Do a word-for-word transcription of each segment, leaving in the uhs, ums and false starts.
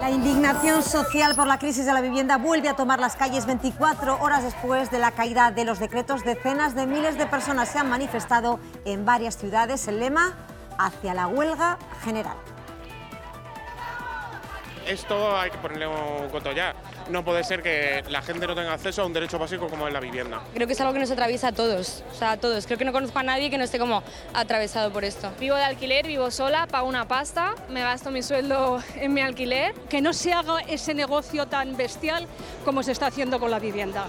La indignación social por la crisis de la vivienda vuelve a tomar las calles veinticuatro horas después de la caída de los decretos. Decenas de miles de personas se han manifestado en varias ciudades. El lema: hacia la huelga general. Esto hay que ponerle un coto ya. No puede ser que la gente no tenga acceso a un derecho básico como es la vivienda. Creo que es algo que nos atraviesa a todos, o sea, a todos. Creo que no conozco a nadie que no esté como atravesado por esto. Vivo de alquiler, vivo sola, pago una pasta, me gasto mi sueldo en mi alquiler. Que no se haga ese negocio tan bestial como se está haciendo con la vivienda.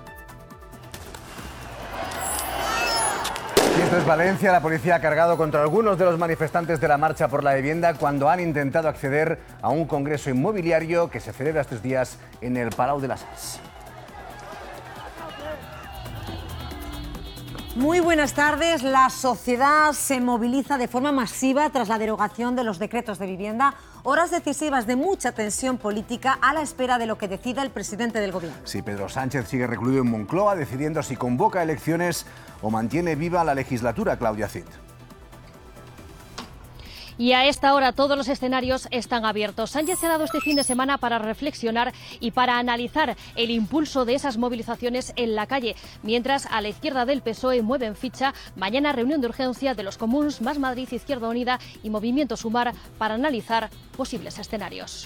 Y esto es Valencia. La policía ha cargado contra algunos de los manifestantes de la marcha por la vivienda cuando han intentado acceder a un congreso inmobiliario que se celebra estos días en el Palau de las Arts. Muy buenas tardes. La sociedad se moviliza de forma masiva tras la derogación de los decretos de vivienda. Horas decisivas de mucha tensión política a la espera de lo que decida el presidente del gobierno. Sí, Pedro Sánchez sigue recluido en Moncloa decidiendo si convoca elecciones o mantiene viva la legislatura. Claudia Cid. Y a esta hora todos los escenarios están abiertos. Sánchez se ha dado este fin de semana para reflexionar y para analizar el impulso de esas movilizaciones en la calle. Mientras a la izquierda del P S O E mueven ficha, mañana reunión de urgencia de los Comuns, Más Madrid, Izquierda Unida y Movimiento Sumar para analizar posibles escenarios.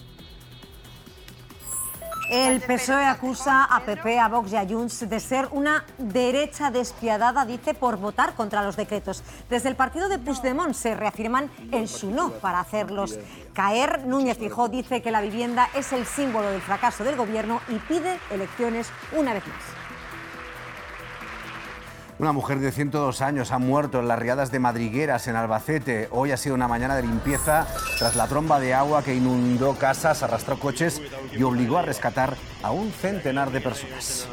El P S O E acusa a P P, a Vox y a Junts de ser una derecha despiadada, dice, por votar contra los decretos. Desde el partido de Puigdemont se reafirman en su no para hacerlos caer. Núñez Feijóo dice que la vivienda es el símbolo del fracaso del gobierno y pide elecciones una vez más. Una mujer de ciento dos años ha muerto en las riadas de Madrigueras, en Albacete. Hoy ha sido una mañana de limpieza tras la tromba de agua que inundó casas, arrastró coches y obligó a rescatar a un centenar de personas.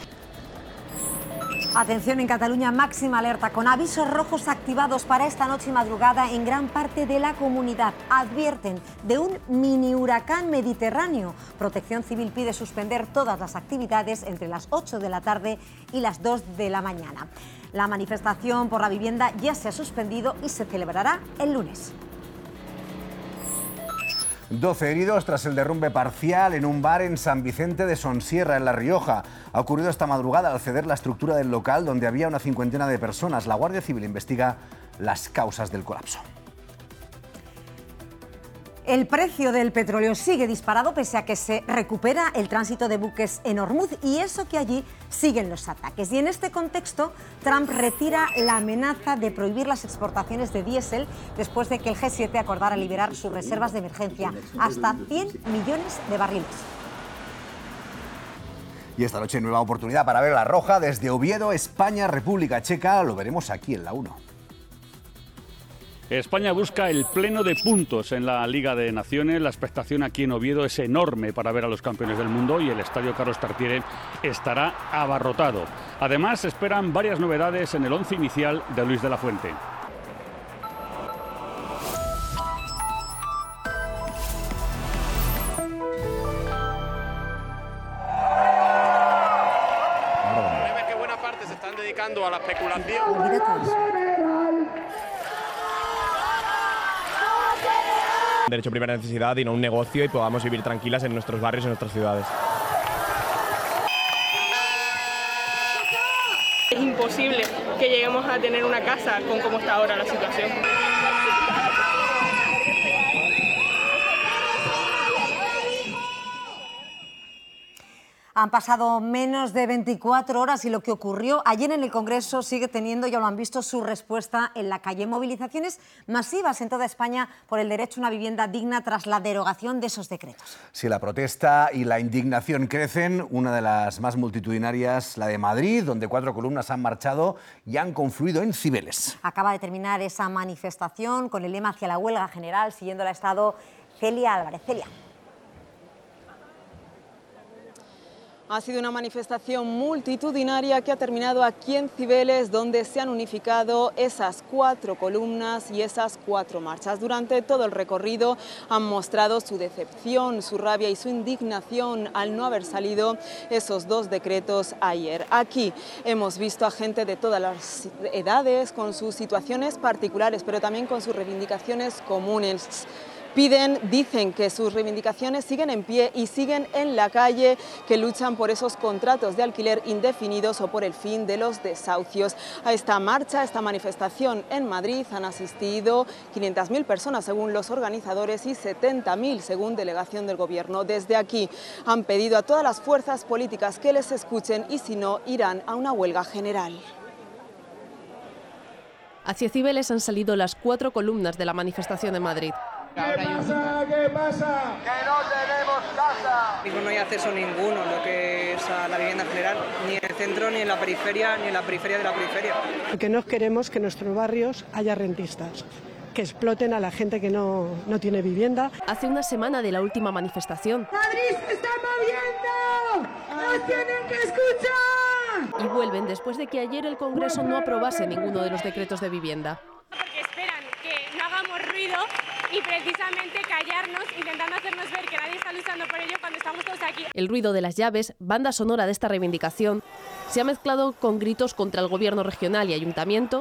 Atención, en Cataluña, máxima alerta con avisos rojos activados para esta noche y madrugada en gran parte de la comunidad. Advierten de un mini huracán mediterráneo. Protección Civil pide suspender todas las actividades entre las ocho de la tarde y las dos de la mañana. La manifestación por la vivienda ya se ha suspendido y se celebrará el lunes. doce heridos tras el derrumbe parcial en un bar en San Vicente de Sonsierra, en La Rioja. Ha ocurrido esta madrugada al ceder la estructura del local donde había una cincuentena de personas. La Guardia Civil investiga las causas del colapso. El precio del petróleo sigue disparado pese a que se recupera el tránsito de buques en Hormuz y eso que allí siguen los ataques. Y en este contexto, Trump retira la amenaza de prohibir las exportaciones de diésel después de que el G siete acordara liberar sus reservas de emergencia hasta cien millones de barriles. Y esta noche nueva oportunidad para ver la roja desde Oviedo, España, República Checa. Lo veremos aquí en la uno. España busca el pleno de puntos en la Liga de Naciones. La expectación aquí en Oviedo es enorme para ver a los campeones del mundo y el estadio Carlos Tartiere estará abarrotado. Además, se esperan varias novedades en el once inicial de Luis de la Fuente. Problemas que buena parte se están dedicando a la especulación. Derecho de primera necesidad y no un negocio y podamos vivir tranquilas en nuestros barrios y en nuestras ciudades. Es imposible que lleguemos a tener una casa con cómo está ahora la situación. Han pasado menos de veinticuatro horas y lo que ocurrió ayer en el Congreso sigue teniendo, ya lo han visto, su respuesta en la calle. Movilizaciones masivas en toda España por el derecho a una vivienda digna tras la derogación de esos decretos. Si la protesta y la indignación crecen, una de las más multitudinarias, la de Madrid, donde cuatro columnas han marchado y han confluido en Cibeles. Acaba de terminar esa manifestación con el lema hacia la huelga general, siguiendo la estado Celia Álvarez. Celia. Ha sido una manifestación multitudinaria que ha terminado aquí en Cibeles, donde se han unificado esas cuatro columnas y esas cuatro marchas. Durante todo el recorrido han mostrado su decepción, su rabia y su indignación al no haber salido esos dos decretos ayer. Aquí hemos visto a gente de todas las edades, con sus situaciones particulares, pero también con sus reivindicaciones comunes. Piden, dicen que sus reivindicaciones siguen en pie y siguen en la calle, que luchan por esos contratos de alquiler indefinidos o por el fin de los desahucios. A esta marcha, a esta manifestación en Madrid han asistido quinientas mil personas según los organizadores y setenta mil según delegación del Gobierno. Desde aquí han pedido a todas las fuerzas políticas que les escuchen y si no irán a una huelga general. Hacia Cibeles han salido las cuatro columnas de la manifestación en Madrid. ¿Qué pasa? ¿Qué pasa? ¡Que no tenemos casa! Mismo no hay acceso ninguno, lo que es a la vivienda general, ni en el centro, ni en la periferia, ni en la periferia de la periferia. Porque no queremos que en nuestros barrios haya rentistas, que exploten a la gente que no, no tiene vivienda. Hace una semana de la última manifestación. ¡Madrid se está moviendo! ¡Nos tienen que escuchar! Y vuelven después de que ayer el Congreso no aprobase ninguno de los decretos de vivienda. Porque esperan que no hagamos ruido y precisamente callarnos, intentando hacernos ver que nadie está luchando por ello cuando estamos todos aquí. El ruido de las llaves, banda sonora de esta reivindicación, se ha mezclado con gritos contra el gobierno regional y ayuntamiento,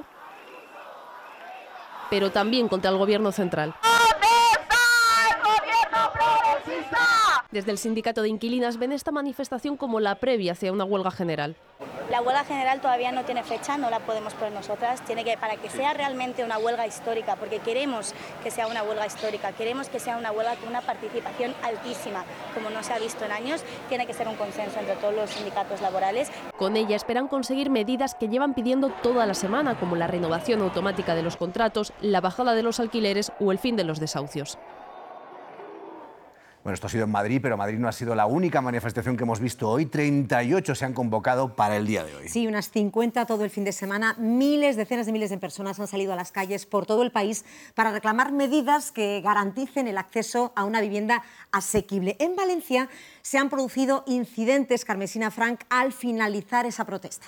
pero también contra el gobierno central. ¿Dónde está el gobierno progresista? Desde el sindicato de inquilinas ven esta manifestación como la previa hacia una huelga general. La huelga general todavía no tiene fecha, no la podemos poner nosotras, tiene que, para que sea realmente una huelga histórica, porque queremos que sea una huelga histórica, queremos que sea una huelga con una participación altísima, como no se ha visto en años, tiene que ser un consenso entre todos los sindicatos laborales. Con ella esperan conseguir medidas que llevan pidiendo toda la semana, como la renovación automática de los contratos, la bajada de los alquileres o el fin de los desahucios. Bueno, esto ha sido en Madrid, pero Madrid no ha sido la única manifestación que hemos visto hoy. treinta y ocho se han convocado para el día de hoy. Sí, unas cincuenta todo el fin de semana. Miles, decenas de miles de personas han salido a las calles por todo el país para reclamar medidas que garanticen el acceso a una vivienda asequible. En Valencia se han producido incidentes, Carmesina Frank, al finalizar esa protesta.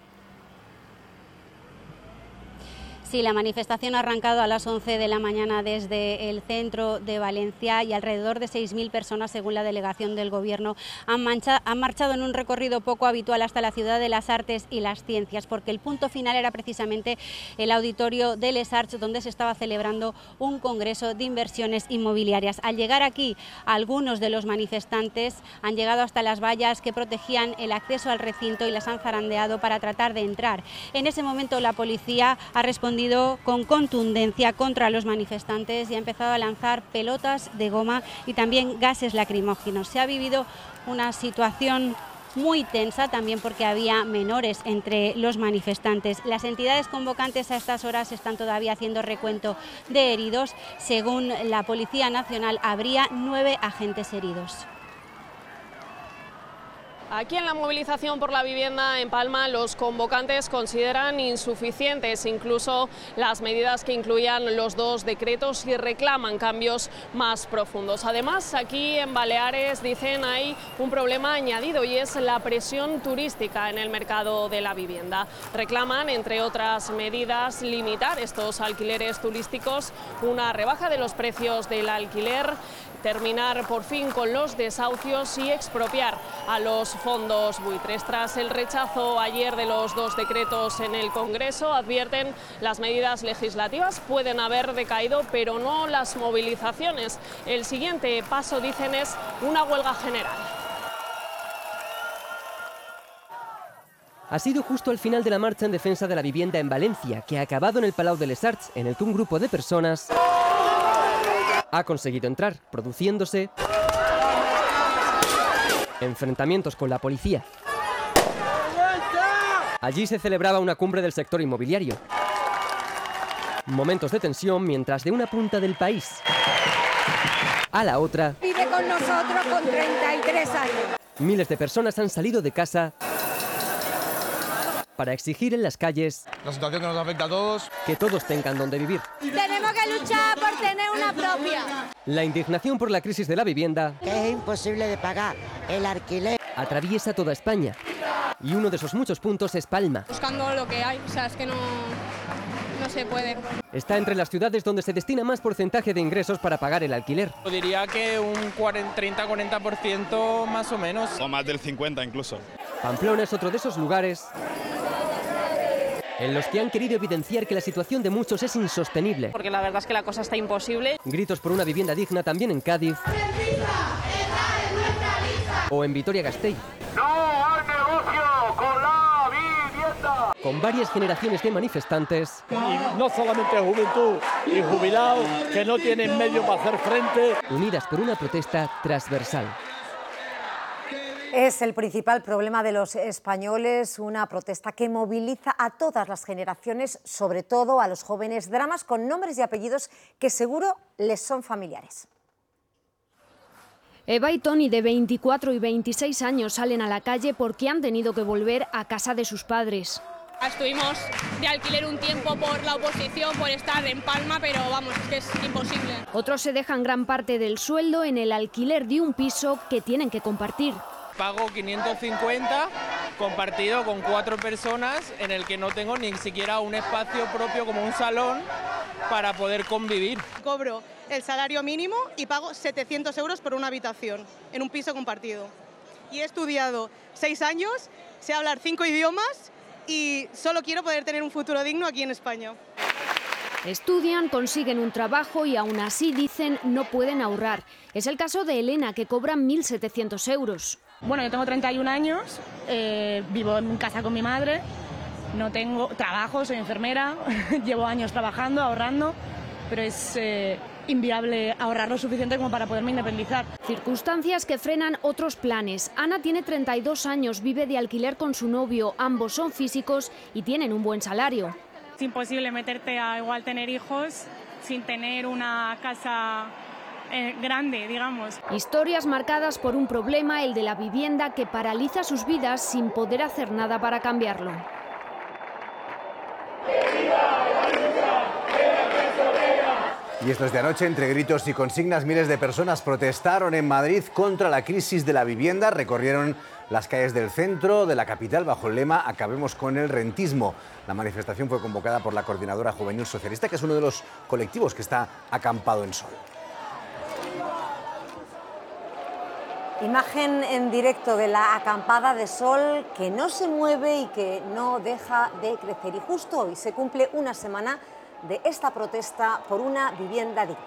Sí, la manifestación ha arrancado a las once de la mañana desde el centro de Valencia y alrededor de seis mil personas, según la delegación del Gobierno, han, mancha, han marchado en un recorrido poco habitual hasta la Ciudad de las Artes y las Ciencias, porque el punto final era precisamente el auditorio de Les Arts, donde se estaba celebrando un congreso de inversiones inmobiliarias. Al llegar aquí, algunos de los manifestantes han llegado hasta las vallas que protegían el acceso al recinto y las han zarandeado para tratar de entrar. En ese momento la policía ha respondido con contundencia contra los manifestantes y ha empezado a lanzar pelotas de goma y también gases lacrimógenos. Se ha vivido una situación muy tensa, también porque había menores entre los manifestantes. Las entidades convocantes a estas horas están todavía haciendo recuento de heridos. Según la Policía Nacional, habría nueve agentes heridos. Aquí en la movilización por la vivienda en Palma, los convocantes consideran insuficientes incluso las medidas que incluían los dos decretos y reclaman cambios más profundos. Además, aquí en Baleares, dicen, hay un problema añadido y es la presión turística en el mercado de la vivienda. Reclaman, entre otras medidas, limitar estos alquileres turísticos, una rebaja de los precios del alquiler, terminar por fin con los desahucios y expropiar a los fondos buitres. Tras el rechazo ayer de los dos decretos en el Congreso, advierten, las medidas legislativas pueden haber decaído, pero no las movilizaciones. El siguiente paso, dicen, es una huelga general. Ha sido justo al final de la marcha en defensa de la vivienda en Valencia, que ha acabado en el Palau de Les Arts, en el que un grupo de personas ha conseguido entrar, produciéndose enfrentamientos con la policía. Allí se celebraba una cumbre del sector inmobiliario. Momentos de tensión mientras de una punta del país a la otra, vive con nosotros con treinta y tres años. Miles de personas han salido de casa para exigir en las calles la situación que nos afecta a todos, que todos tengan donde vivir. Tenemos que luchar por tener una propia. La indignación por la crisis de la vivienda, que es imposible de pagar el alquiler, atraviesa toda España y uno de esos muchos puntos es Palma. Buscando lo que hay, o sea, es que no, no se puede. Está entre las ciudades donde se destina más porcentaje de ingresos para pagar el alquiler. Diría que un treinta a cuarenta por ciento más o menos. O más del cincuenta incluso. Pamplona es otro de esos lugares en los que han querido evidenciar que la situación de muchos es insostenible. Porque la verdad es que la cosa está imposible. Gritos por una vivienda digna también en Cádiz o en Vitoria-Gasteiz. ¡No hay negocio con la vivienda! Con varias generaciones de manifestantes. Y no solamente juventud y jubilados que no tienen medio para hacer frente. Unidas por una protesta transversal. Es el principal problema de los españoles, una protesta que moviliza a todas las generaciones, sobre todo a los jóvenes, dramas con nombres y apellidos que seguro les son familiares. Eva y Tony, de veinticuatro y veintiséis años, salen a la calle porque han tenido que volver a casa de sus padres. Estuvimos de alquiler un tiempo por la oposición, por estar en Palma, pero vamos, es que es imposible. Otros se dejan gran parte del sueldo en el alquiler de un piso que tienen que compartir. Pago quinientos cincuenta compartido con cuatro personas en el que no tengo ni siquiera un espacio propio como un salón para poder convivir. Cobro el salario mínimo y pago setecientos euros por una habitación en un piso compartido. Y he estudiado seis años, sé hablar cinco idiomas y solo quiero poder tener un futuro digno aquí en España. Estudian, consiguen un trabajo y aún así dicen no pueden ahorrar. Es el caso de Elena, que cobra mil setecientos euros. Bueno, yo tengo treinta y un años, eh, vivo en casa con mi madre, no tengo trabajo, soy enfermera, llevo años trabajando, ahorrando, pero es eh, inviable ahorrar lo suficiente como para poderme independizar. Circunstancias que frenan otros planes. Ana tiene treinta y dos años, vive de alquiler con su novio, ambos son físicos y tienen un buen salario. Es imposible meterte a igual tener hijos sin tener una casa eh, grande, digamos. Historias marcadas por un problema, el de la vivienda, que paraliza sus vidas sin poder hacer nada para cambiarlo. Y esto es de anoche, entre gritos y consignas, miles de personas protestaron en Madrid contra la crisis de la vivienda, recorrieron las calles del centro de la capital bajo el lema "Acabemos con el rentismo". La manifestación fue convocada por la Coordinadora Juvenil Socialista, que es uno de los colectivos que está acampado en Sol. Imagen en directo de la acampada de Sol, que no se mueve y que no deja de crecer. Y justo hoy se cumple una semana de esta protesta por una vivienda digna.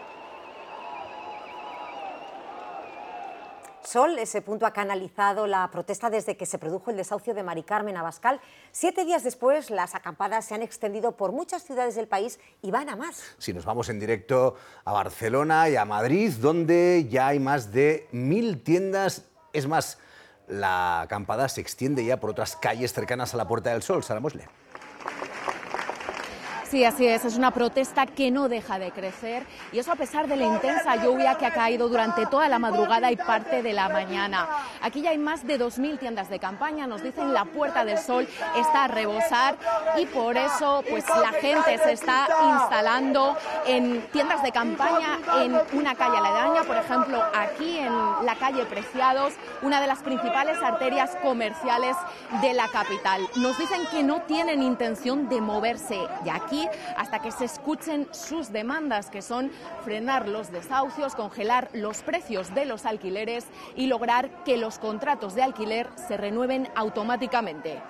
Sol, ese punto ha canalizado la protesta desde que se produjo el desahucio de Mari Carmen Abascal. Siete días después, las acampadas se han extendido por muchas ciudades del país y van a más. Sí, nos vamos en directo a Barcelona y a Madrid, donde ya hay más de mil tiendas. Es más, la acampada se extiende ya por otras calles cercanas a la Puerta del Sol. Sara Mosle. Sí, así es, es una protesta que no deja de crecer, y eso a pesar de la intensa lluvia que ha caído durante toda la madrugada y parte de la mañana. Aquí ya hay más de dos mil tiendas de campaña, nos dicen la Puerta del Sol está a rebosar, y por eso pues la gente se está instalando en tiendas de campaña en una calle aledaña, por ejemplo aquí en la calle Preciados, una de las principales arterias comerciales de la capital. Nos dicen que no tienen intención de moverse de aquí hasta que se escuchen sus demandas, que son frenar los desahucios, congelar los precios de los alquileres y lograr que los contratos de alquiler se renueven automáticamente.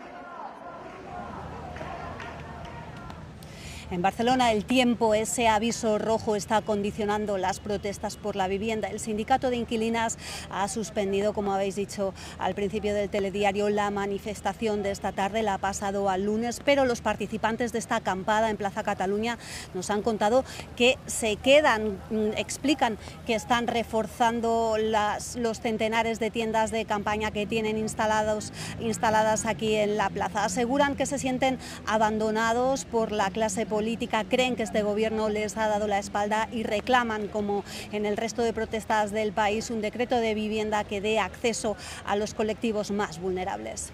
En Barcelona el tiempo, ese aviso rojo, está condicionando las protestas por la vivienda. El sindicato de inquilinas ha suspendido, como habéis dicho al principio del telediario, la manifestación de esta tarde, la ha pasado al lunes, pero los participantes de esta acampada en Plaza Cataluña nos han contado que se quedan, explican que están reforzando las, los centenares de tiendas de campaña que tienen instalados, instaladas aquí en la plaza. Aseguran que se sienten abandonados por la clase política. política, creen que este gobierno les ha dado la espalda y reclaman, como en el resto de protestas del país, un decreto de vivienda que dé acceso a los colectivos más vulnerables.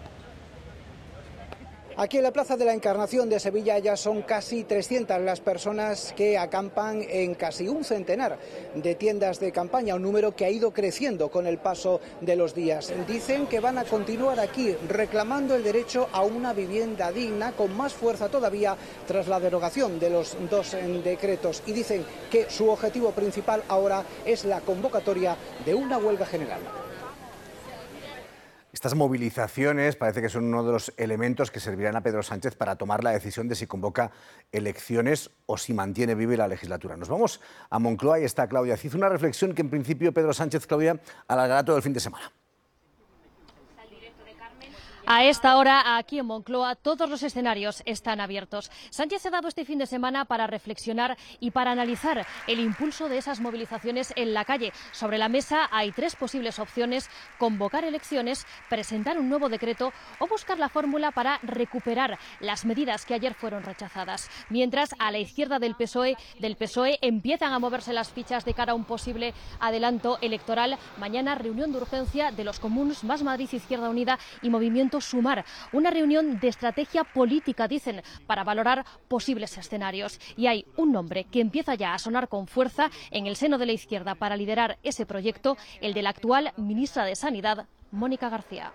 Aquí en la Plaza de la Encarnación de Sevilla ya son casi trescientas las personas que acampan en casi un centenar de tiendas de campaña, un número que ha ido creciendo con el paso de los días. Dicen que van a continuar aquí reclamando el derecho a una vivienda digna, con más fuerza todavía tras la derogación de los dos decretos, y dicen que su objetivo principal ahora es la convocatoria de una huelga general. Estas movilizaciones parece que son uno de los elementos que servirán a Pedro Sánchez para tomar la decisión de si convoca elecciones o si mantiene viva la legislatura. Nos vamos a Moncloa, ahí está Claudia Cid. Una reflexión que en principio Pedro Sánchez, Claudia, alargará todo el fin de semana. A esta hora, aquí en Moncloa, todos los escenarios están abiertos. Sánchez ha dado este fin de semana para reflexionar y para analizar el impulso de esas movilizaciones en la calle. Sobre la mesa hay tres posibles opciones: convocar elecciones, presentar un nuevo decreto o buscar la fórmula para recuperar las medidas que ayer fueron rechazadas. Mientras, a la izquierda del P S O E, del P S O E empiezan a moverse las fichas de cara a un posible adelanto electoral. Mañana, reunión de urgencia de los Comuns, Más Madrid, Izquierda Unida y Movimiento Sumar, una reunión de estrategia política, dicen, para valorar posibles escenarios. Y hay un nombre que empieza ya a sonar con fuerza en el seno de la izquierda para liderar ese proyecto, el de la actual ministra de Sanidad, Mónica García.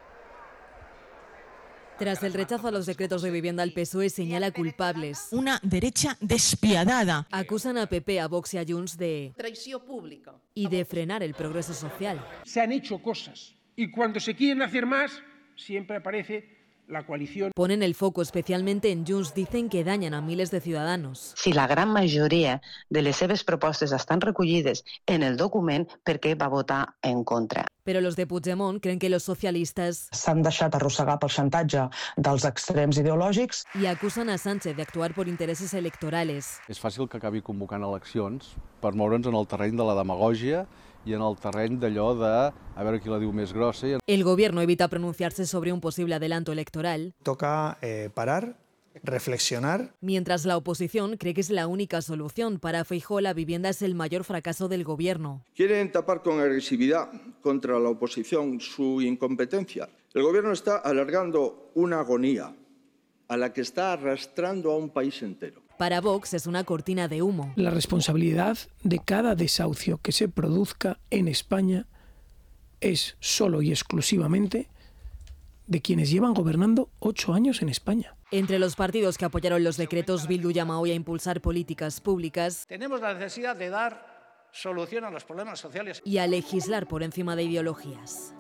Tras el rechazo a los decretos de vivienda, el P S O E señala culpables. Una derecha despiadada. Acusan a P P, a Vox y a Junts de traición pública y de frenar el progreso social. Se han hecho cosas y cuando se quieren hacer más, siempre aparece la coalición. Ponen el foco especialmente en Junts, dicen que dañan a miles de ciudadanos. Si la gran majoria de les seves propostes estan recollides en el document, ¿per què va votar en contra? Pero los de Puigdemont creen que los socialistas s'han deixat arrossegar pel xantatge dels extrems ideològics y acusan a Sánchez de actuar por intereses electorales. És fàcil que acabi convocant eleccions per moure'ns en el terreny de la demagògia y en el terreny d'allò de a veure qui la diu més grossa. El gobierno evita pronunciarse sobre un posible adelanto electoral. Toca eh, parar, reflexionar. Mientras la oposición cree que es la única solución. Para Feijóo, la vivienda es el mayor fracaso del gobierno. Quieren tapar con agresividad contra la oposición su incompetencia. El gobierno está alargando una agonía a la que está arrastrando a un país entero. Para Vox es una cortina de humo. La responsabilidad de cada desahucio que se produzca en España es solo y exclusivamente de quienes llevan gobernando ocho años en España. Entre los partidos que apoyaron los decretos, Bildu llama hoy a impulsar políticas públicas. Tenemos la necesidad de dar solución a los problemas sociales. Y a legislar por encima de ideologías.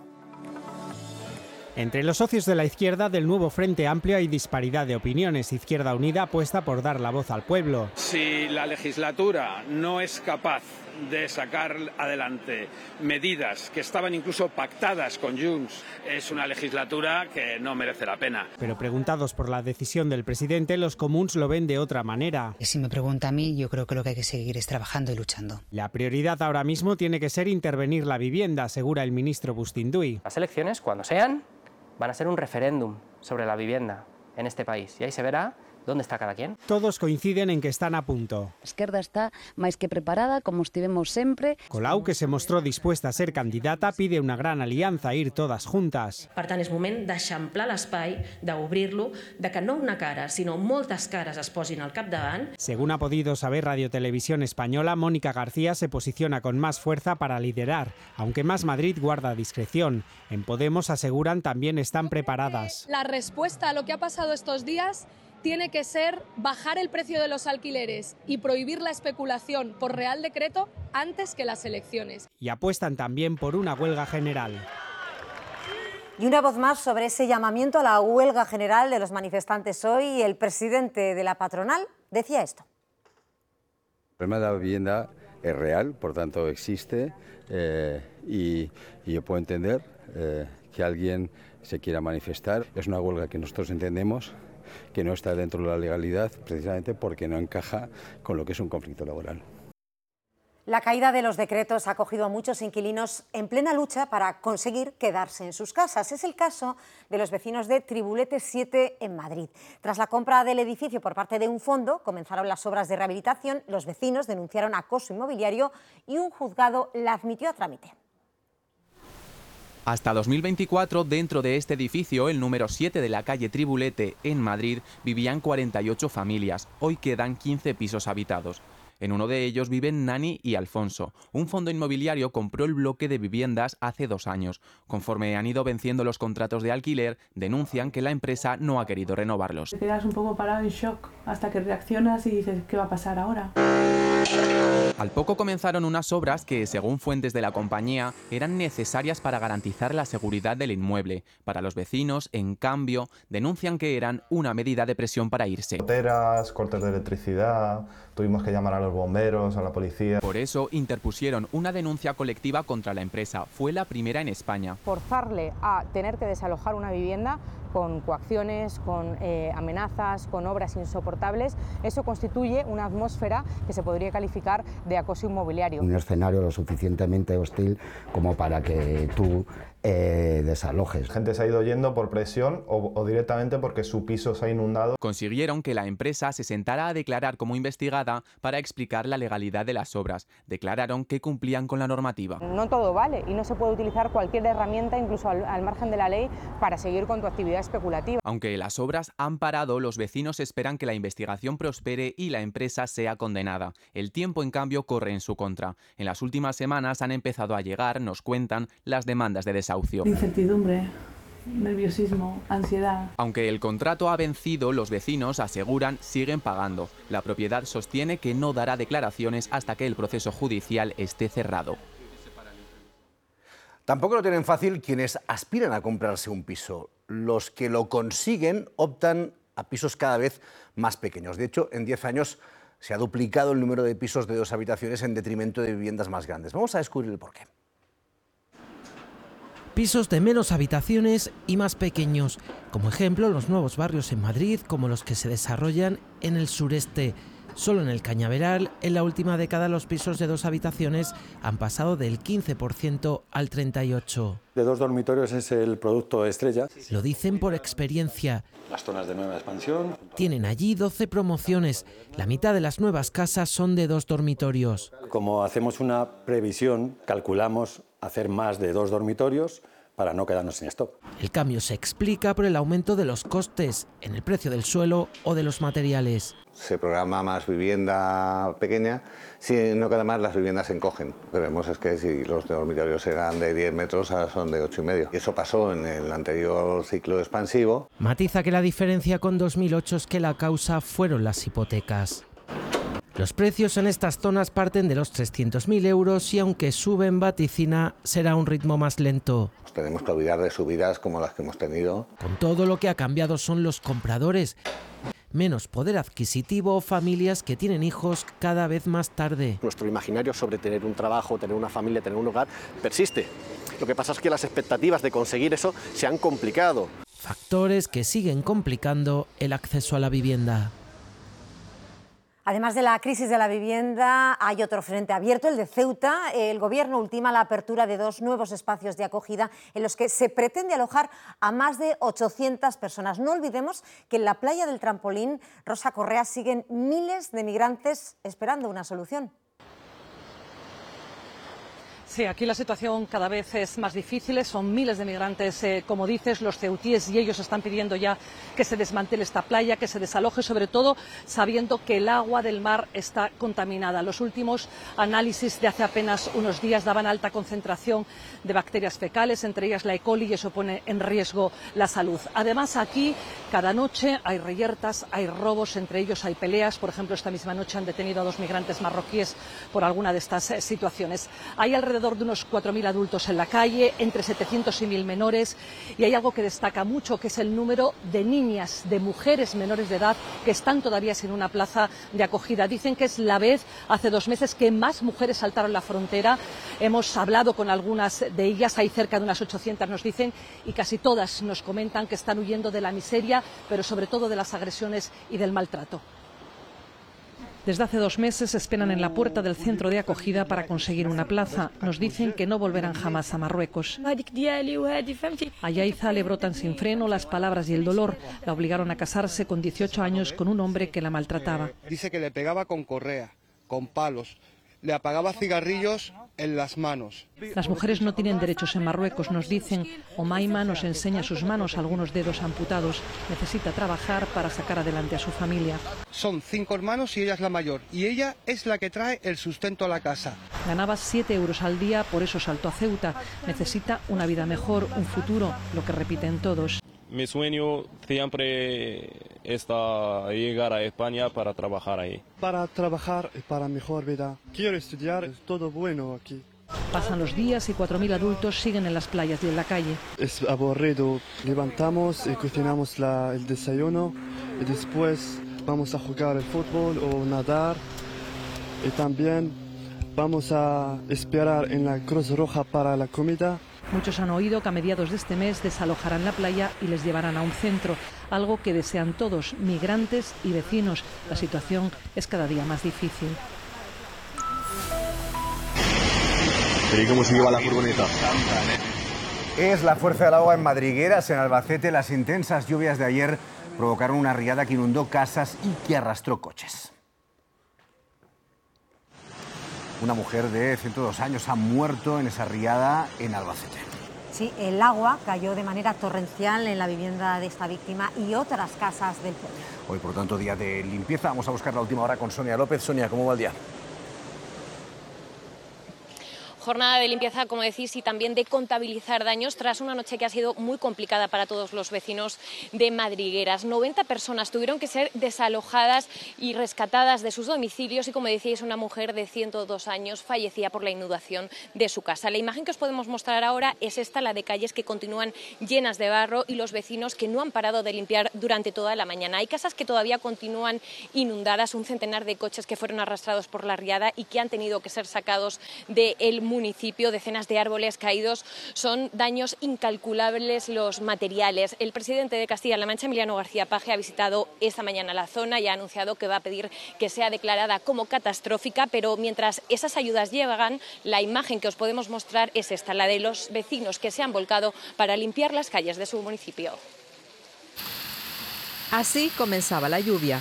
Entre los socios de la izquierda del nuevo Frente Amplio hay disparidad de opiniones. Izquierda Unida apuesta por dar la voz al pueblo. Si la legislatura no es capaz de sacar adelante medidas que estaban incluso pactadas con Junts, es una legislatura que no merece la pena. Pero preguntados por la decisión del presidente, los comuns lo ven de otra manera. Si me pregunta a mí, yo creo que lo que hay que seguir es trabajando y luchando. La prioridad ahora mismo tiene que ser intervenir la vivienda, asegura el ministro Bustinduy. Las elecciones, cuando sean, van a ser un referéndum sobre la vivienda en este país y ahí se verá dónde está cada quien. Todos coinciden en que están a punto. A esquerda está máis que preparada, como estivemos sempre. Colau, que se mostró dispuesta a ser candidata, pide una gran alianza, ir todas juntas. Per tant, és moment d'eixamplar l'espai, d'obrir-lo, de que no una cara, sinó moltes cares es posin al capdavant. Según ha podido saber Radio Televisión Española, Mónica García se posiciona con más fuerza para liderar, aunque Más Madrid guarda discreción. En Podemos aseguran también están preparadas. La respuesta a lo que ha pasado estos días tiene que ser bajar el precio de los alquileres y prohibir la especulación por Real Decreto antes que las elecciones. Y apuestan también por una huelga general. Y una voz más sobre ese llamamiento a la huelga general de los manifestantes hoy. El presidente de la patronal decía esto. El problema de la vivienda es real, por tanto existe, eh, y, y yo puedo entender eh, que alguien se quiera manifestar. Es una huelga que nosotros entendemos que no está dentro de la legalidad, precisamente porque no encaja con lo que es un conflicto laboral. La caída de los decretos ha cogido a muchos inquilinos en plena lucha para conseguir quedarse en sus casas. Es el caso de los vecinos de Tribulete siete en Madrid. Tras la compra del edificio por parte de un fondo, comenzaron las obras de rehabilitación, los vecinos denunciaron acoso inmobiliario y un juzgado la admitió a trámite. Hasta dos mil veinticuatro, dentro de este edificio, el número siete de la calle Tribulete, en Madrid, vivían cuarenta y ocho familias. Hoy quedan quince pisos habitados. En uno de ellos viven Nani y Alfonso. Un fondo inmobiliario compró el bloque de viviendas hace dos años. Conforme han ido venciendo los contratos de alquiler, denuncian que la empresa no ha querido renovarlos. Te quedas un poco parado en shock hasta que reaccionas y dices, ¿qué va a pasar ahora? Al poco comenzaron unas obras que, según fuentes de la compañía, eran necesarias para garantizar la seguridad del inmueble. Para los vecinos, en cambio, denuncian que eran una medida de presión para irse. Goteras, cortes de electricidad, tuvimos que llamar a los bomberos, a la policía. Por eso interpusieron una denuncia colectiva contra la empresa. Fue la primera en España. Forzarle a tener que desalojar una vivienda con coacciones, con eh, amenazas, con obras insoportables, eso constituye una atmósfera que se podría calificar de acoso inmobiliario. Un escenario lo suficientemente hostil como para que tú eh, desalojes. La gente se ha ido yendo por presión o, o directamente porque su piso se ha inundado. Consiguieron que la empresa se sentara a declarar como investigada para explicar la legalidad de las obras. Declararon que cumplían con la normativa. No todo vale y no se puede utilizar cualquier herramienta, incluso al, al margen de la ley, para seguir con tu actividad especulativa. Aunque las obras han parado, los vecinos esperan que la investigación prospere y la empresa sea condenada. El tiempo, en cambio, corre en su contra. En las últimas semanas han empezado a llegar, nos cuentan, las demandas de desahucio. Incertidumbre, nerviosismo, ansiedad. Aunque el contrato ha vencido, los vecinos aseguran siguen pagando. La propiedad sostiene que no dará declaraciones hasta que el proceso judicial esté cerrado. Tampoco lo tienen fácil quienes aspiran a comprarse un piso. Los que lo consiguen optan a pisos cada vez más pequeños. De hecho, en diez años se ha duplicado el número de pisos de dos habitaciones en detrimento de viviendas más grandes. Vamos a descubrir el porqué. Pisos de menos habitaciones y más pequeños. Como ejemplo, los nuevos barrios en Madrid, como los que se desarrollan en el sureste. Solo en el Cañaveral, en la última década, los pisos de dos habitaciones han pasado del quince por ciento al treinta y ocho por ciento. De dos dormitorios es el producto estrella. Lo dicen por experiencia. Las zonas de nueva expansión. Tienen allí doce promociones. La mitad de las nuevas casas son de dos dormitorios. Como hacemos una previsión, calculamos hacer más de dos dormitorios para no quedarnos sin stock. El cambio se explica por el aumento de los costes en el precio del suelo o de los materiales. Se programa más vivienda pequeña, sino que además las viviendas se encogen. Lo que vemos es que si los dormitorios eran de diez metros, ahora son de ocho y medio. Y eso pasó en el anterior ciclo expansivo. Matiza que la diferencia con dos mil ocho es que la causa fueron las hipotecas. Los precios en estas zonas parten de los trescientos mil euros y aunque suben, vaticina, será un ritmo más lento. Nos tenemos que olvidar de subidas como las que hemos tenido. Con todo, lo que ha cambiado son los compradores. Menos poder adquisitivo, familias que tienen hijos cada vez más tarde. Nuestro imaginario sobre tener un trabajo, tener una familia, tener un hogar, persiste. Lo que pasa es que las expectativas de conseguir eso se han complicado. Factores que siguen complicando el acceso a la vivienda. Además de la crisis de la vivienda, hay otro frente abierto, el de Ceuta. El Gobierno ultima la apertura de dos nuevos espacios de acogida en los que se pretende alojar a más de ochocientas personas. No olvidemos que en la playa del Trampolín, Rosa Correa, siguen miles de migrantes esperando una solución. Sí, aquí la situación cada vez es más difícil, son miles de migrantes, eh, como dices, los ceutíes, y ellos están pidiendo ya que se desmantele esta playa, que se desaloje, sobre todo sabiendo que el agua del mar está contaminada. Los últimos análisis de hace apenas unos días daban alta concentración de bacterias fecales, entre ellas la E. coli, y eso pone en riesgo la salud. Además, aquí cada noche hay reyertas, hay robos, entre ellos hay peleas. Por ejemplo, esta misma noche han detenido a dos migrantes marroquíes por alguna de estas eh, situaciones. Hay alrededor de unos cuatro mil adultos en la calle, entre setecientos y mil menores, y hay algo que destaca mucho, que es el número de niñas, de mujeres menores de edad que están todavía sin una plaza de acogida. Dicen que es la vez, hace dos meses, que más mujeres saltaron la frontera. Hemos hablado con algunas de ellas, hay cerca de unas ochocientas, nos dicen, y casi todas nos comentan que están huyendo de la miseria, pero sobre todo de las agresiones y del maltrato. Desde hace dos meses esperan en la puerta del centro de acogida para conseguir una plaza. Nos dicen que no volverán jamás a Marruecos. A Yaiza le brotan sin freno las palabras y el dolor. La obligaron a casarse con dieciocho años con un hombre que la maltrataba. Dice que le pegaba con correa, con palos, le apagaba cigarrillos en las manos. Las mujeres no tienen derechos en Marruecos, nos dicen. Omaima nos enseña sus manos, algunos dedos amputados. Necesita trabajar para sacar adelante a su familia. Son cinco hermanos y ella es la mayor. Y ella es la que trae el sustento a la casa. Ganaba siete euros al día, por eso saltó a Ceuta. Necesita una vida mejor, un futuro, lo que repiten todos. Mi sueño siempre está llegar a España para trabajar ahí. Para trabajar y para mejor vida. Quiero estudiar, es todo bueno aquí. Pasan los días y cuatro mil adultos siguen en las playas y en la calle. Es aburrido. Levantamos y cocinamos la, el desayuno y después vamos a jugar el fútbol o nadar. Y también vamos a esperar en la Cruz Roja para la comida. Muchos han oído que a mediados de este mes desalojarán la playa y les llevarán a un centro, algo que desean todos, migrantes y vecinos. La situación es cada día más difícil. ¿Y cómo se lleva la furgoneta? Es la fuerza del agua en Madrigueras, en Albacete. Las intensas lluvias de ayer provocaron una riada que inundó casas y que arrastró coches. Una mujer de ciento dos años ha muerto en esa riada en Albacete. Sí, el agua cayó de manera torrencial en la vivienda de esta víctima y otras casas del pueblo. Hoy, por tanto, día de limpieza. Vamos a buscar la última hora con Sonia López. Sonia, ¿cómo va el día? Jornada de limpieza, como decís, y también de contabilizar daños tras una noche que ha sido muy complicada para todos los vecinos de Madrigueras. noventa personas tuvieron que ser desalojadas y rescatadas de sus domicilios y, como decíais, una mujer de ciento dos años fallecía por la inundación de su casa. La imagen que os podemos mostrar ahora es esta, la de calles que continúan llenas de barro y los vecinos que no han parado de limpiar durante toda la mañana. Hay casas que todavía continúan inundadas, un centenar de coches que fueron arrastrados por la riada y que han tenido que ser sacados del municipio, decenas de árboles caídos, son daños incalculables los materiales. El presidente de Castilla-La Mancha, Emiliano García Paje, ha visitado esta mañana la zona y ha anunciado que va a pedir que sea declarada como catastrófica, pero mientras esas ayudas llegan, la imagen que os podemos mostrar es esta, la de los vecinos que se han volcado para limpiar las calles de su municipio. Así comenzaba la lluvia.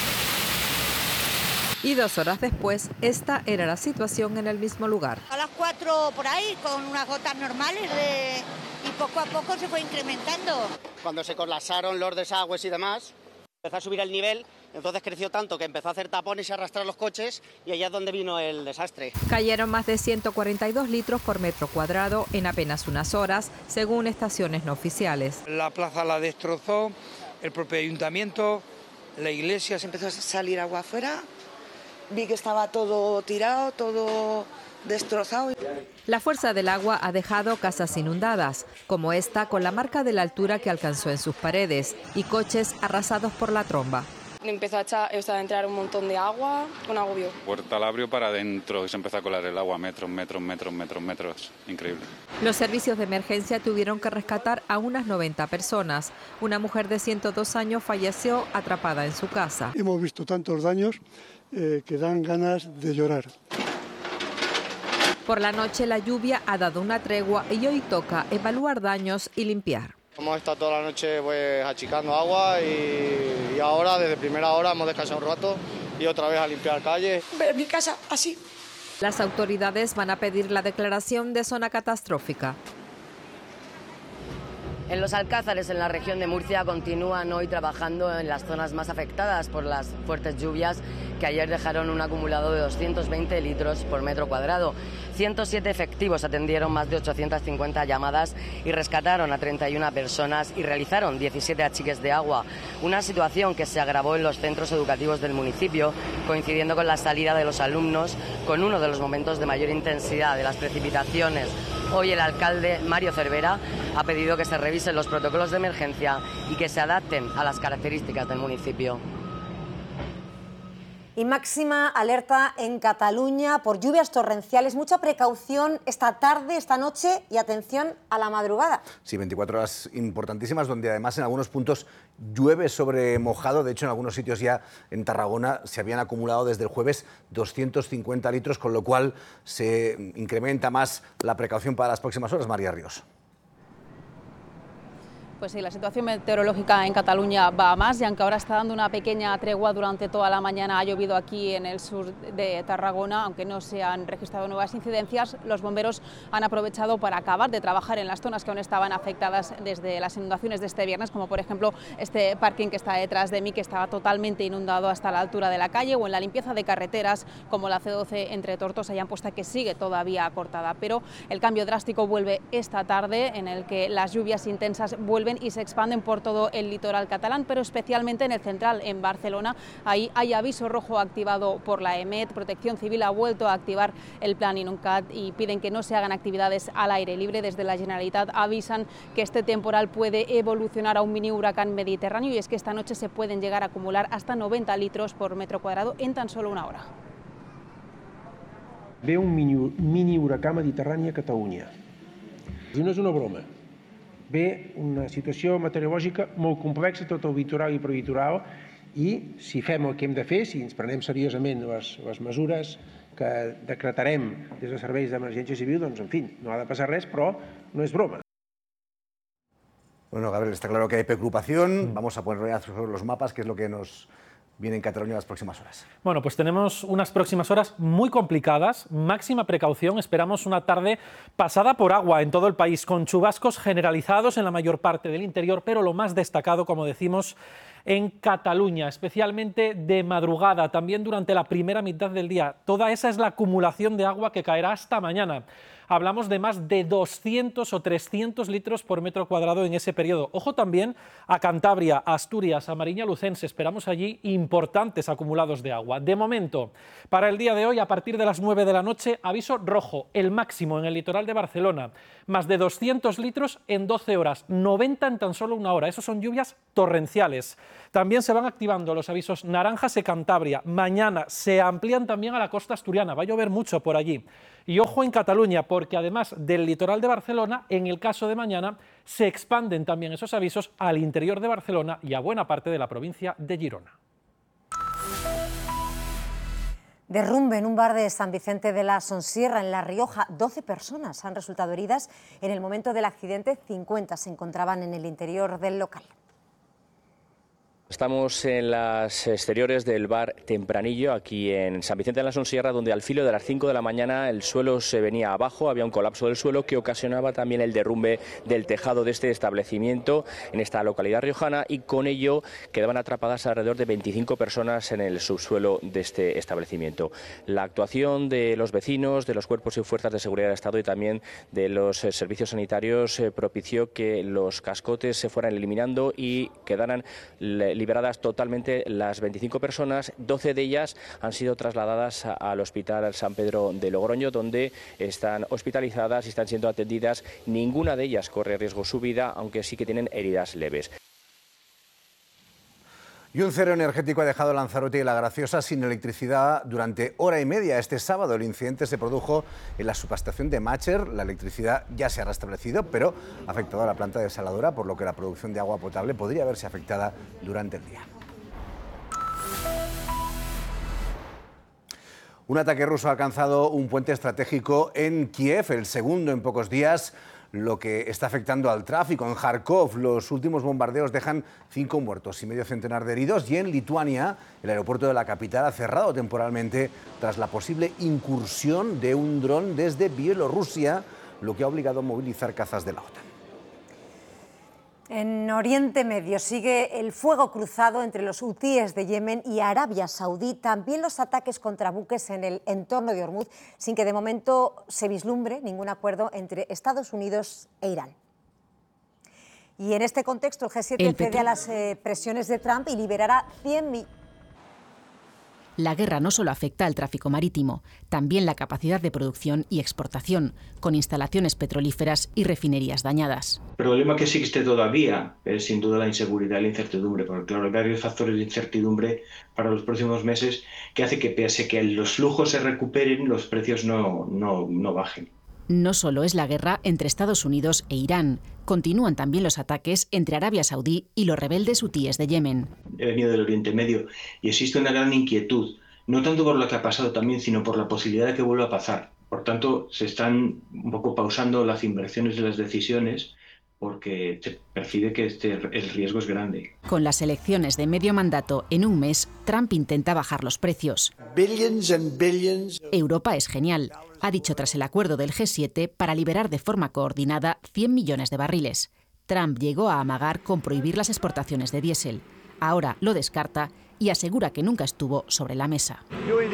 Y dos horas después, esta era la situación en el mismo lugar. A las cuatro por ahí, con unas gotas normales de... y poco a poco se fue incrementando. Cuando se colapsaron los desagües y demás, empezó a subir el nivel, entonces creció tanto que empezó a hacer tapones y a arrastrar los coches y allá es donde vino el desastre. Cayeron más de ciento cuarenta y dos litros por metro cuadrado en apenas unas horas, según estaciones no oficiales. La plaza la destrozó, el propio ayuntamiento, la iglesia. Se empezó a salir agua afuera. Vi que estaba todo tirado, todo destrozado. La fuerza del agua ha dejado casas inundadas, como esta con la marca de la altura que alcanzó en sus paredes, y coches arrasados por la tromba. Empezó a, echar, o sea, a entrar un montón de agua, un agobio. Puerta al abrió para adentro y se empezó a colar el agua, metros, metros, metros, metros, metros. Increíble. Los servicios de emergencia tuvieron que rescatar a unas noventa personas. Una mujer de ciento dos años falleció atrapada en su casa. Hemos visto tantos daños eh, que dan ganas de llorar. Por la noche la lluvia ha dado una tregua y hoy toca evaluar daños y limpiar. Hemos estado toda la noche pues achicando agua y, y ahora desde primera hora hemos descansado un rato y otra vez a limpiar calles. Ver mi casa así. Las autoridades van a pedir la declaración de zona catastrófica. En los Alcázares, en la región de Murcia, continúan hoy trabajando en las zonas más afectadas por las fuertes lluvias que ayer dejaron un acumulado de doscientos veinte litros por metro cuadrado. ciento siete efectivos atendieron más de ochocientas cincuenta llamadas y rescataron a treinta y una personas y realizaron diecisiete achiques de agua. Una situación que se agravó en los centros educativos del municipio, coincidiendo con la salida de los alumnos, con uno de los momentos de mayor intensidad de las precipitaciones. Hoy el alcalde, Mario Cervera, ha pedido que se revisen los protocolos de emergencia y que se adapten a las características del municipio. Y máxima alerta en Cataluña por lluvias torrenciales. Mucha precaución esta tarde, esta noche y atención a la madrugada. Sí, veinticuatro horas importantísimas, donde además en algunos puntos llueve sobre mojado. De hecho, en algunos sitios ya en Tarragona se habían acumulado desde el jueves doscientos cincuenta litros, con lo cual se incrementa más la precaución para las próximas horas. María Ríos. Pues sí, la situación meteorológica en Cataluña va a más, y aunque ahora está dando una pequeña tregua durante toda la mañana, ha llovido aquí en el sur de Tarragona, aunque no se han registrado nuevas incidencias, los bomberos han aprovechado para acabar de trabajar en las zonas que aún estaban afectadas desde las inundaciones de este viernes, como por ejemplo este parking que está detrás de mí, que estaba totalmente inundado hasta la altura de la calle, o en la limpieza de carreteras como la C doce entre Tortosa y Amposta, que sigue todavía cortada. Pero el cambio drástico vuelve esta tarde, en el que las lluvias intensas vuelven suben y se expanden por todo el litoral catalán, pero especialmente en el central, en Barcelona. Ahí hay aviso rojo activado por la EMET. Protección Civil ha vuelto a activar el plan Inuncat y piden que no se hagan actividades al aire libre. Desde la Generalitat avisan que este temporal puede evolucionar a un mini huracán mediterráneo, y es que esta noche se pueden llegar a acumular hasta noventa litros por metro cuadrado en tan solo una hora. Ve un mini, mini huracà mediterrani a Catalunya. I no és una broma. Ve una situació meteorològica molt complexa, tot el litoral i prelitoral, i si fem el que hem de fer, si ens prenem seriosament les, les mesures que decretarem des de serveis d'emergència civil, doncs, en fi, no ha de passar res, però no és broma. Bueno, Gabriel, está claro que hay preocupación. Mm. Vamos a poner sobre los mapas qué es lo que nos viene en Cataluña en las próximas horas. Bueno, pues tenemos unas próximas horas muy complicadas, máxima precaución. Esperamos una tarde pasada por agua en todo el país, con chubascos generalizados en la mayor parte del interior, pero lo más destacado, como decimos, en Cataluña, especialmente de madrugada, también durante la primera mitad del día. Toda esa es la acumulación de agua que caerá hasta mañana. Hablamos de más de doscientos o trescientos litros por metro cuadrado en ese periodo. Ojo también a Cantabria, a Asturias, a Mariña Lucense. Esperamos allí importantes acumulados de agua. De momento, para el día de hoy, a partir de las nueve de la noche, aviso rojo, el máximo en el litoral de Barcelona. Más de doscientos litros en doce horas, noventa en tan solo una hora. Esos son lluvias torrenciales. También se van activando los avisos naranjas en Cantabria. Mañana se amplían también a la costa asturiana. Va a llover mucho por allí. Y ojo en Cataluña, porque además del litoral de Barcelona, en el caso de mañana, se expanden también esos avisos al interior de Barcelona y a buena parte de la provincia de Girona. Derrumbe en un bar de San Vicente de la Sonsierra, en La Rioja. doce personas han resultado heridas. En el momento del accidente, cincuenta se encontraban en el interior del local. Estamos en las exteriores del bar Tempranillo, aquí en San Vicente de la Sonsierra, donde al filo de las cinco de la mañana el suelo se venía abajo, había un colapso del suelo que ocasionaba también el derrumbe del tejado de este establecimiento en esta localidad riojana, y con ello quedaban atrapadas alrededor de veinticinco personas en el subsuelo de este establecimiento. La actuación de los vecinos, de los cuerpos y fuerzas de seguridad del Estado y también de los eh, servicios sanitarios eh, propició que los cascotes se fueran eliminando y quedaran liberadas totalmente las veinticinco personas. doce de ellas han sido trasladadas al Hospital San Pedro de Logroño, donde están hospitalizadas y están siendo atendidas. Ninguna de ellas corre riesgo su vida, aunque sí que tienen heridas leves. Y un cero energético ha dejado Lanzarote y La Graciosa sin electricidad durante hora y media. Este sábado el incidente se produjo en la subestación de Mácher. La electricidad ya se ha restablecido, pero ha afectado a la planta desaladora, por lo que la producción de agua potable podría verse afectada durante el día. Un ataque ruso ha alcanzado un puente estratégico en Kiev, el segundo en pocos días, lo que está afectando al tráfico. En Kharkov los últimos bombardeos dejan cinco muertos y medio centenar de heridos, y en Lituania el aeropuerto de la capital ha cerrado temporalmente tras la posible incursión de un dron desde Bielorrusia, lo que ha obligado a movilizar cazas de la OTAN. En Oriente Medio sigue el fuego cruzado entre los hutíes de Yemen y Arabia Saudí, también los ataques contra buques en el entorno de Hormuz, sin que de momento se vislumbre ningún acuerdo entre Estados Unidos e Irán. Y en este contexto el G siete cede a las eh, presiones de Trump y liberará cien millones. La guerra no solo afecta al tráfico marítimo, también la capacidad de producción y exportación, con instalaciones petrolíferas y refinerías dañadas. El problema que existe todavía es sin duda la inseguridad y la incertidumbre, porque claro, hay varios factores de incertidumbre para los próximos meses que hace que, pese a que los flujos se recuperen, los precios no, no, no bajen. No solo es la guerra entre Estados Unidos e Irán, continúan también los ataques entre Arabia Saudí y los rebeldes hutíes de Yemen. He venido del Oriente Medio y existe una gran inquietud, no tanto por lo que ha pasado también, sino por la posibilidad de que vuelva a pasar. Por tanto, se están un poco pausando las inversiones de las decisiones, porque se percibe que este, el riesgo es grande. Con las elecciones de medio mandato en un mes, Trump intenta bajar los precios. Billions and billions. Europa es genial, ha dicho tras el acuerdo del G siete para liberar de forma coordinada cien millones de barriles. Trump llegó a amagar con prohibir las exportaciones de diésel. Ahora lo descarta y asegura que nunca estuvo sobre la mesa.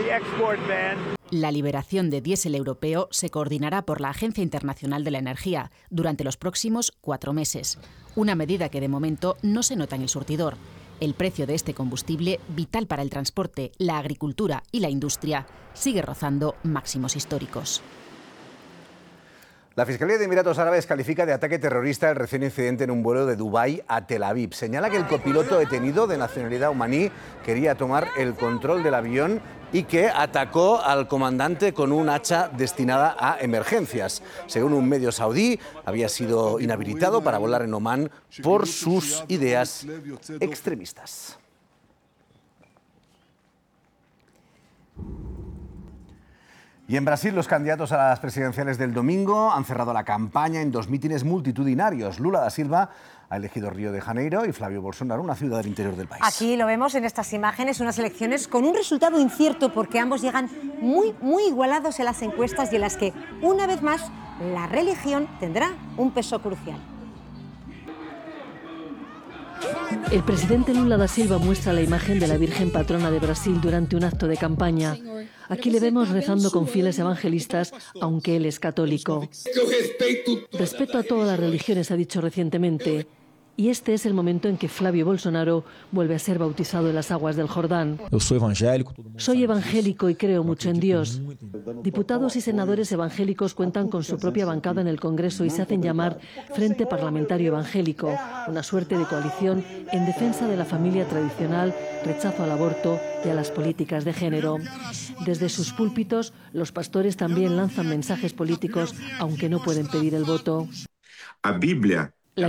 La liberación de diésel europeo se coordinará por la Agencia Internacional de la Energía durante los próximos cuatro meses, una medida que de momento no se nota en el surtidor. El precio de este combustible, vital para el transporte, la agricultura y la industria, sigue rozando máximos históricos. La Fiscalía de Emiratos Árabes califica de ataque terrorista el recién incidente en un vuelo de Dubái a Tel Aviv. Señala que el copiloto detenido de nacionalidad omaní quería tomar el control del avión y que atacó al comandante con un hacha destinada a emergencias. Según un medio saudí, había sido inhabilitado para volar en Omán por sus ideas extremistas. Y en Brasil, los candidatos a las presidenciales del domingo han cerrado la campaña en dos mítines multitudinarios. Lula da Silva ha elegido Río de Janeiro y Flavio Bolsonaro una ciudad del interior del país. Aquí lo vemos en estas imágenes, unas elecciones con un resultado incierto porque ambos llegan muy, muy igualados en las encuestas y en las que, una vez más, la religión tendrá un peso crucial. El presidente Lula da Silva muestra la imagen de la Virgen Patrona de Brasil durante un acto de campaña. Aquí le vemos rezando con fieles evangelistas, aunque él es católico. Respeto a todas las religiones, ha dicho recientemente. Y este es el momento en que Flavio Bolsonaro vuelve a ser bautizado en las aguas del Jordán. Soy evangélico y creo mucho en Dios. Diputados y senadores evangélicos cuentan con su propia bancada en el Congreso y se hacen llamar Frente Parlamentario Evangélico, una suerte de coalición en defensa de la familia tradicional, rechazo al aborto y a las políticas de género. Desde sus púlpitos, los pastores también lanzan mensajes políticos, aunque no pueden pedir el voto. A Biblia